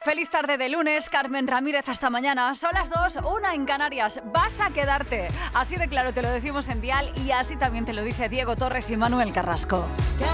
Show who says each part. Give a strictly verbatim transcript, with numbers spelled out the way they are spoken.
Speaker 1: Feliz tarde de lunes, Carmen Ramírez, hasta mañana. Son las dos, una en Canarias. Vas a quedarte. Así de claro te lo decimos en Dial y así también te lo dice Diego Torres y Manuel Carrasco.